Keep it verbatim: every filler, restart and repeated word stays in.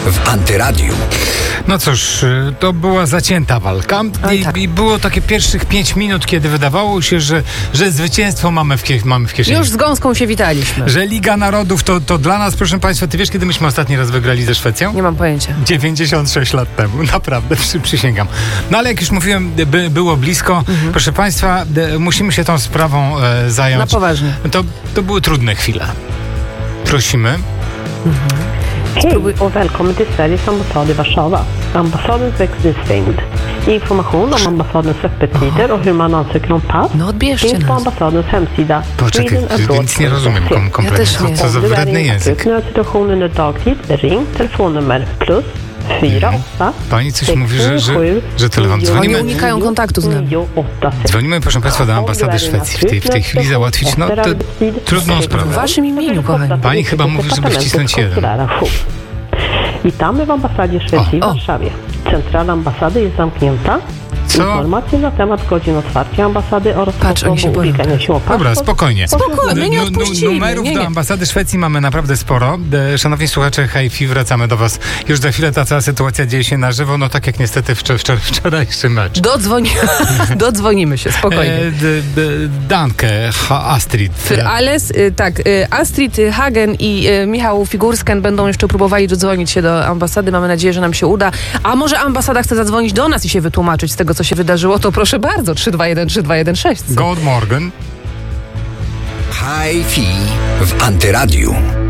w Antyradiu. No cóż, to była zacięta walka i, tak. i było takie pierwszych pięć minut, kiedy wydawało się, że, że zwycięstwo mamy w, kie, mamy w kieszeni. Już z gąską się witaliśmy. Że Liga Narodów to, to dla nas, proszę Państwa, ty wiesz, kiedy myśmy ostatni raz wygrali ze Szwecją? Nie mam pojęcia. dziewięćdziesiąt sześć lat temu, naprawdę, przy, przysięgam. No ale jak już mówiłem, by, było blisko. Mhm. Proszę Państwa, de, musimy się tą sprawą e, zająć. Na poważnie. To, to były trudne chwile. Prosimy. Mhm. Hej och välkommen till Sveriges ambassad i Warszawa. Ambassadens växel är stängd. Information om ambassadens öppettider och hur man ansöker om pass No odbierzcie finns på nas. ambassadens hemsida. Poczekaj, nic nie rozumiem kom, kompletnie. Co za wredny język. Om du är i akut nödsituation under dagtid, ring telefonnummer plus fyra åtta Pani coś mówi, że, że, że telefon. Oni Dzwonimy, unikają kontaktu z nami. dzwonimy, proszę Państwa, do ambasady Szwecji. W tej, w tej chwili załatwić no, to trudną W sprawę. waszym imieniu, kochani. Pani chyba mówi, żeby wcisnąć jeden. Witamy w ambasadzie Szwecji w O, o. Warszawie. Centrala ambasady jest zamknięta. Co? Informacje na temat godzin otwarcia ambasady oraz Patrz, oni się sposobu boją. ubiegania się o paszport. Dobra, spokojnie. Spokojnie, nie Nu- nu- odpuścimy. Numerów nie, do nie. ambasady Szwecji mamy naprawdę sporo. E, Szanowni słuchacze, hej, fi, wracamy do Was. Już za chwilę ta cała sytuacja dzieje się na żywo, no tak jak niestety wczor- wczor- wczorajszy mecz. Dodzwoni... Dodzwonimy się, spokojnie. E, d, d, Danke, ha, Astrid. Für alles, y, tak, y, Astrid Hagen i y, Michał Figursken będą jeszcze próbowali dodzwonić się do ambasady. Mamy nadzieję, że nam się uda. A może ambasada chce zadzwonić do nas i się wytłumaczyć z tego, co się wydarzyło, to proszę bardzo, trzy dwa jeden trzy dwa jeden sześć. God morgen. Hi-Fi w Antyradiu.